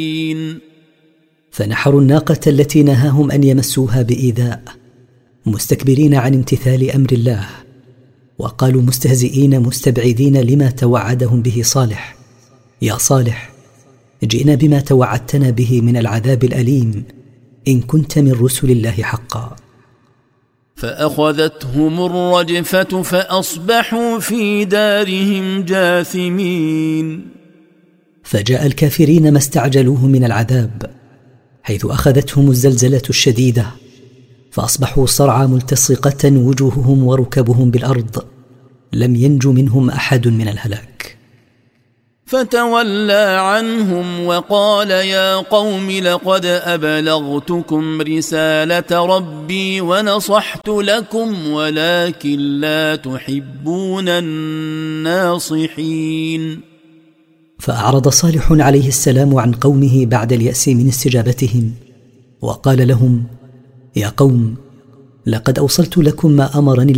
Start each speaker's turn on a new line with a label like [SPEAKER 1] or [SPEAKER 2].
[SPEAKER 1] فنحروا الناقة التي نهاهم أن يمسوها بإيذاء، مستكبرين عن امتثال أمر الله، وقالوا مستهزئين مستبعدين لما توعدهم به صالح: يا صالح، جئنا بما توعدتنا به من العذاب الأليم إن كنت من رسل الله حقا.
[SPEAKER 2] فأخذتهم الرجفة فأصبحوا في دارهم جاثمين.
[SPEAKER 1] فجاء الكافرين ما استعجلوه من العذاب، حيث أخذتهم الزلزلة الشديدة، فأصبحوا صرعى ملتصقة وجوههم وركبهم بالأرض، لم ينج منهم أحد من الهلاك.
[SPEAKER 2] فتولى عنهم وقال: يا قوم لقد أبلغتكم رسالة ربي ونصحت لكم ولكن لا تحبون الناصحين.
[SPEAKER 1] فأعرض صالح عليه السلام عن قومه بعد اليأس من استجابتهم، وقال لهم: يا قوم، لقد أوصلت لكم ما أمرني